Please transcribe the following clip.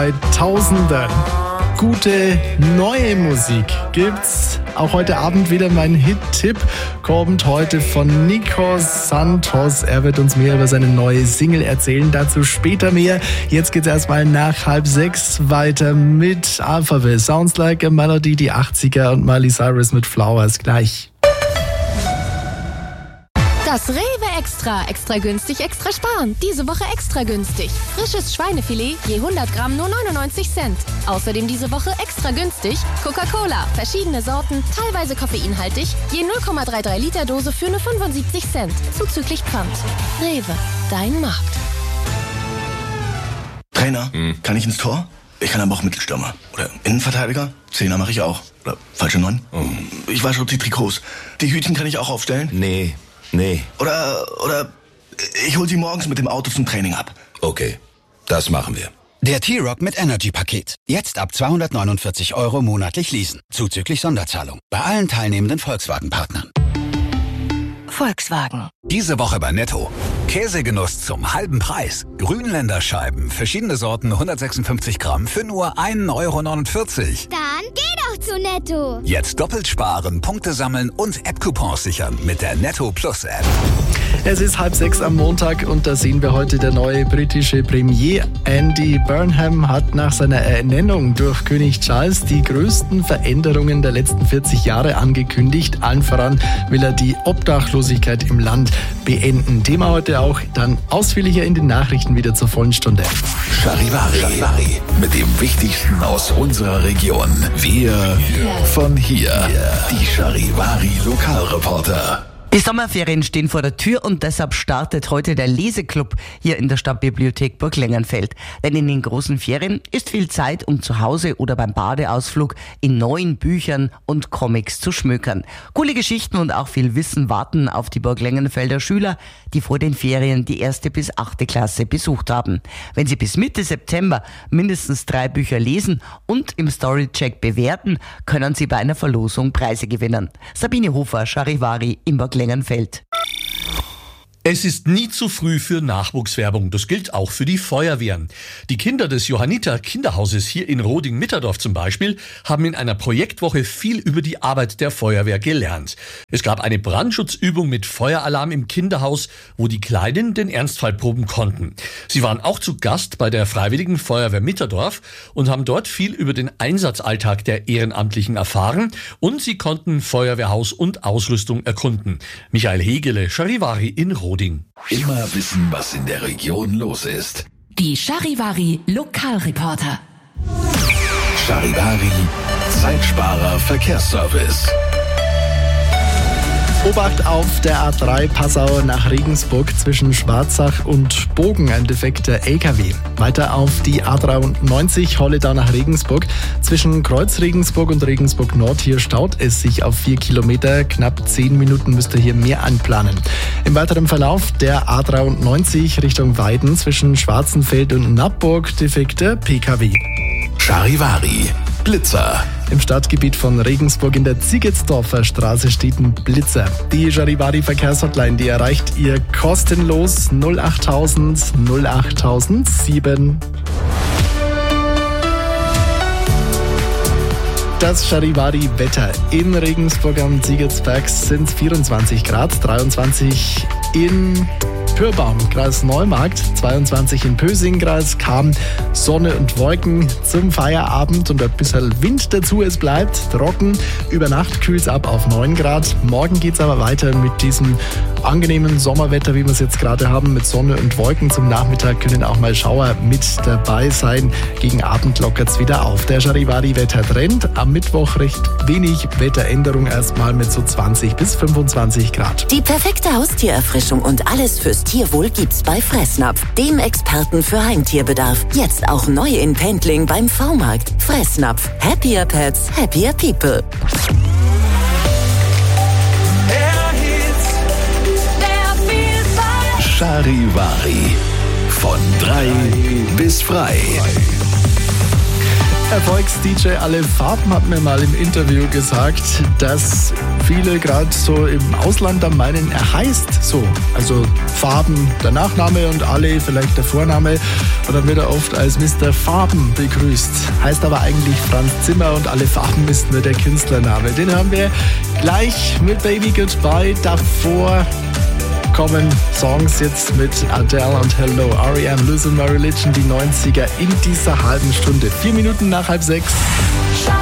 Bei Tausenden gute neue Musik gibt's auch heute Abend wieder. Mein Hit-Tipp kommt heute von Nico Santos. Er wird uns mehr über seine neue Single erzählen, dazu später mehr. Jetzt geht's erstmal nach 5:30 weiter mit Alphabet. Sounds Like a Melody, die 80er und Miley Cyrus mit Flowers gleich. Das Rewe Extra. Extra günstig, extra sparen. Diese Woche extra günstig. Frisches Schweinefilet je 100 Gramm nur 99 Cent. Außerdem diese Woche extra günstig Coca-Cola. Verschiedene Sorten, teilweise koffeinhaltig. Je 0,33 Liter Dose für nur 75 Cent. Zuzüglich Pfand. Rewe, dein Markt. Trainer, kann ich ins Tor? Ich kann aber auch Mittelstürmer. Oder Innenverteidiger? Zehner mache ich auch. Oder falsche 9? Ich wasche die Trikots. Die Hütchen kann ich auch aufstellen? Nee. Oder ich hol sie morgens mit dem Auto zum Training ab. Okay, das machen wir. Der T-Rock mit Energy-Paket. Jetzt ab 249 € monatlich leasen. Zuzüglich Sonderzahlung. Bei allen teilnehmenden Volkswagen-Partnern. Volkswagen. Diese Woche bei Netto. Käsegenuss zum halben Preis. Grünländerscheiben, verschiedene Sorten, 156 Gramm für nur 1,49 €. Dann geh doch zu Netto. Jetzt doppelt sparen, Punkte sammeln und App-Coupons sichern mit der Netto Plus App. Es ist 5:30 am Montag und da sehen wir heute der neue britische Premier. Andy Burnham hat nach seiner Ernennung durch König Charles die größten Veränderungen der letzten 40 Jahre angekündigt. Allen voran will er die Obdachlosigkeit im Land beenden. Thema heute auch dann ausführlicher in den Nachrichten wieder zur vollen Stunde. Charivari. Mit dem Wichtigsten aus unserer Region. Wir von hier. Die Charivari Lokalreporter. Die Sommerferien stehen vor der Tür und deshalb startet heute der Leseklub hier in der Stadtbibliothek Burglengenfeld. Denn in den großen Ferien ist viel Zeit, um zu Hause oder beim Badeausflug in neuen Büchern und Comics zu schmökern. Coole Geschichten und auch viel Wissen warten auf die Burglengenfelder Schüler, die vor den Ferien die 1. bis 8. Klasse besucht haben. Wenn sie bis Mitte September mindestens 3 Bücher lesen und im Storycheck bewerten, können sie bei einer Verlosung Preise gewinnen. Sabine Hofer, Charivari im Burglengenfeld. Es ist nie zu früh für Nachwuchswerbung. Das gilt auch für die Feuerwehren. Die Kinder des Johanniter Kinderhauses hier in Roding-Mitterdorf zum Beispiel haben in einer Projektwoche viel über die Arbeit der Feuerwehr gelernt. Es gab eine Brandschutzübung mit Feueralarm im Kinderhaus, wo die Kleinen den Ernstfall proben konnten. Sie waren auch zu Gast bei der Freiwilligen Feuerwehr Mitterdorf und haben dort viel über den Einsatzalltag der Ehrenamtlichen erfahren und sie konnten Feuerwehrhaus und Ausrüstung erkunden. Michael Hegele, Charivari in Roding. Immer wissen, was in der Region los ist. Die Charivari Lokalreporter. Charivari Zeitsparer Verkehrsservice. Obacht auf der A3 Passau nach Regensburg zwischen Schwarzach und Bogen, ein defekter LKW. Weiter auf die A93 Holledau nach Regensburg. Zwischen Kreuz Regensburg und Regensburg Nord, hier staut es sich auf 4 Kilometer. Knapp 10 Minuten müsst ihr hier mehr einplanen. Im weiteren Verlauf der A93 Richtung Weiden zwischen Schwarzenfeld und Nappburg defekter PKW. Charivari Blitzer. Im Stadtgebiet von Regensburg in der Ziegetsdorfer Straße steht ein Blitzer. Die Charivari Verkehrshotline, die erreicht ihr kostenlos 08000 08007. Das Charivari-Wetter. In Regensburg am Ziegetsberg sind es 24 Grad, 23 in Pyrbaum, Kreis Neumarkt, 22 in Pösing, Kreis Cham, Sonne und Wolken zum Feierabend und ein bisschen Wind dazu. Es bleibt trocken. Über Nacht kühlt es ab auf 9 Grad. Morgen geht es aber weiter mit diesem angenehmen Sommerwetter, wie wir es jetzt gerade haben, mit Sonne und Wolken. Zum Nachmittag können auch mal Schauer mit dabei sein. Gegen Abend lockert es wieder auf. Der Charivari-Wettertrend. Am Mittwoch recht wenig Wetteränderung, erstmal mit so 20 bis 25 Grad. Die perfekte Haustiererfrischung und alles fürs Tierwohl gibt's bei Fressnapf, dem Experten für Heimtierbedarf. Jetzt auch neu in Pendling beim V-Markt. Fressnapf. Happier Pets, happier People. Charivari. Von 3 bis frei. Erfolgs-DJ Alle Farben hat mir mal im Interview gesagt, dass viele gerade so im Ausland dann meinen, er heißt so. Also Farben der Nachname und Alle vielleicht der Vorname. Und dann wird er oft als Mr. Farben begrüßt. Heißt aber eigentlich Franz Zimmer und Alle Farben ist nur der Künstlername. Den haben wir gleich mit Baby Goodbye. Davor kommen Songs jetzt mit Adele und Hello, R.E.M., Losing My Religion, die 90er in dieser halben Stunde. 4 Minuten nach 5:30.